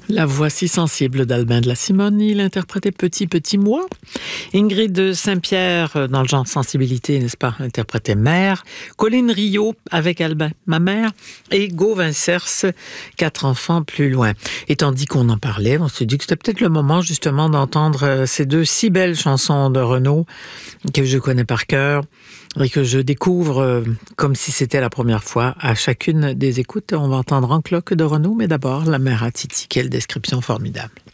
La voix si sensible d'Albin de la Simonie, il interprétait Petit Petit Moi. Ingrid Saint-Pierre, dans le genre sensibilité, n'est-ce pas, interprétait Mère. Colline Rio avec Albin, Ma mère. Et Gauvin Cers, 4 enfants plus loin. Et tandis qu'on en parlait, on s'est dit que c'était peut-être le moment justement d'entendre ces deux si belles chansons de Renaud que je connais par cœur et que je découvre comme si c'était la première fois à chacune des écoutes. On va entendre En cloque de Renaud, mais d'abord La mère à Titi. Quelle description formidable.